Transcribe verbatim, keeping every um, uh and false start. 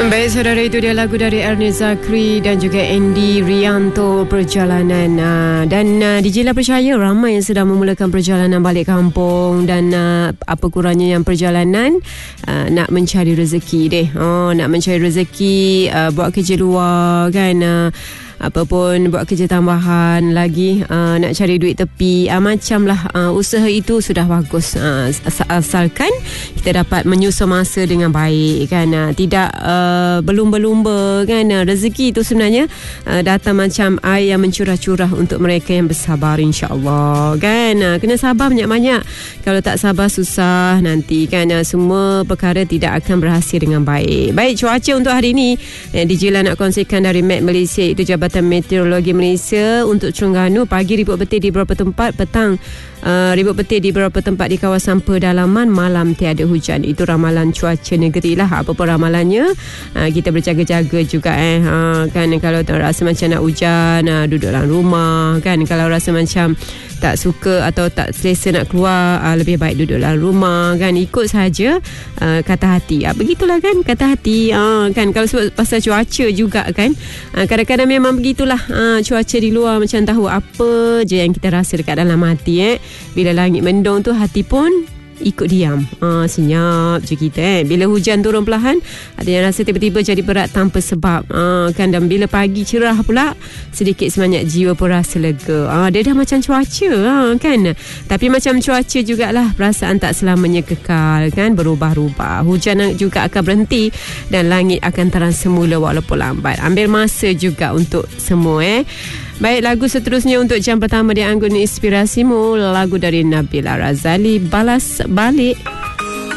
Baik saudara, itu dia lagu dari Ernest Zakri dan juga Andy Rianto, Perjalanan. Dan D J lah percaya ramai yang sedang memulakan perjalanan balik kampung dan apa kurangnya yang perjalanan nak mencari rezeki deh. Oh, nak mencari rezeki, buat kerja luar kan, apa pun buat kerja tambahan lagi, uh, nak cari duit tepi, uh, macam lah uh, usaha itu sudah bagus, uh, asalkan kita dapat menyusun masa dengan baik kan, uh, tidak uh, berlumba-lumba kan. Uh, rezeki itu sebenarnya uh, datang macam air yang mencurah-curah untuk mereka yang bersabar, insya-Allah kan. Uh, kena sabar banyak-banyak, kalau tak sabar susah nanti kan. Uh, semua perkara tidak akan berhasil dengan baik. Baik, cuaca untuk hari ini uh, D J lah nak kongsikan dari M E T Malaysia, itu Jabatan Meteorologi Malaysia. Untuk Terengganu, pagi ribut petir di beberapa tempat, petang uh, ribut petir di beberapa tempat di kawasan pedalaman, malam tiada hujan. Itu ramalan cuaca negeri lah. Apa pun ramalannya, uh, kita berjaga-jaga juga eh uh, kan. Kalau tak rasa macam nak hujan, uh, duduk dalam rumah kan. Kalau rasa macam tak suka atau tak selesa nak keluar, uh, lebih baik duduk dalam rumah kan. Ikut saja uh, kata hati. Uh, begitulah kan, kata hati uh, kan. Kalau sebab pasal cuaca juga kan, uh, kadang-kadang memang begitulah, uh, cuaca di luar macam tahu apa je yang kita rasa dekat dalam hati eh. Bila langit mendung tu, hati pun ikut diam, uh, senyap je kita eh. Bila hujan turun perlahan, ada yang rasa tiba-tiba jadi berat tanpa sebab, uh, kan. Dan bila pagi cerah pula, sedikit sebanyak jiwa pun rasa lega. uh, Dia dah macam cuaca, uh, kan. Tapi macam cuaca jugalah, perasaan tak selamanya kekal kan, berubah-ubah. Hujan juga akan berhenti dan langit akan terang semula walaupun lambat. Ambil masa juga untuk semua eh. Baik, lagu seterusnya untuk jam pertama di Anggun Inspirasimu, lagu dari Nabila Razali, Balas Balik.